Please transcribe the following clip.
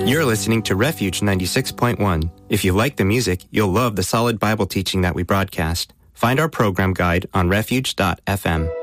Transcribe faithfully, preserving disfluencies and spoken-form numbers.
You're listening to Refuge ninety-six point one. If you like the music, you'll love the solid Bible teaching that we broadcast. Find our program guide on refuge dot f m.